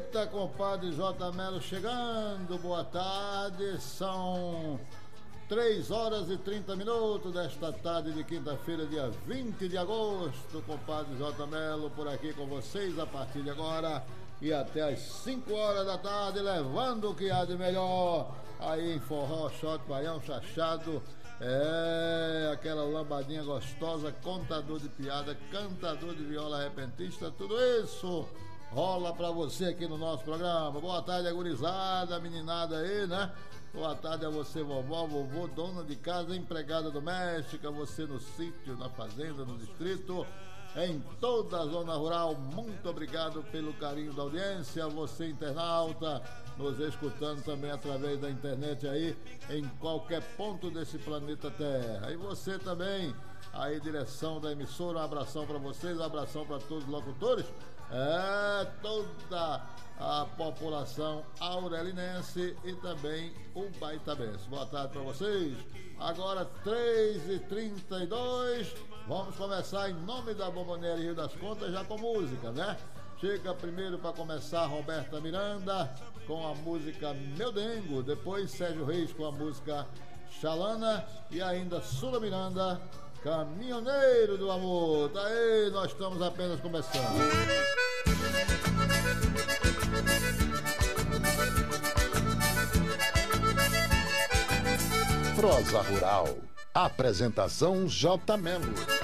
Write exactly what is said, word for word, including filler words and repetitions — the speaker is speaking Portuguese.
Eita, compadre J. Melo chegando, boa tarde, são três horas e trinta minutos desta tarde de quinta-feira, dia vinte de agosto, compadre J. Melo por aqui com vocês a partir de agora e até às cinco horas da tarde, levando o que há de melhor aí em forró, shot, baião, chachado, é, aquela lambadinha gostosa, contador de piada, cantador de viola repentista, tudo isso rola pra você aqui no nosso programa. Boa tarde, agorizada, meninada aí, né? Boa tarde a você, vovó, vovô, dona de casa, empregada doméstica, você no sítio, na fazenda, no distrito, em toda a zona rural. Muito obrigado pelo carinho da audiência. Você, internauta, nos escutando também através da internet aí, em qualquer ponto desse planeta Terra. E você também, aí, direção da emissora, um abração para vocês, um abração para todos os locutores, é, toda a população aurelinense e também o baitabense. Boa tarde para vocês. Agora três e trinta e dois, vamos começar em nome da Bomboniere Rio das Contas, já com música, né? Chega primeiro para começar Roberta Miranda com a música Meu Dengo, depois Sérgio Reis com a música Xalana e ainda Sula Miranda, Caminhoneiro do Amor. Tá aí, nós estamos apenas começando. Prosa Rural. Apresentação J. Melo.